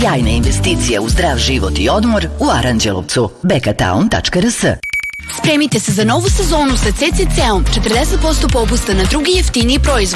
Sjajna investicija u zdrav život i odmor u Aranđelovcu. bekatown.rs. Spremite se za novu sezonu sa CCC-om, 40% popusta na drugi jeftiniji proizvod.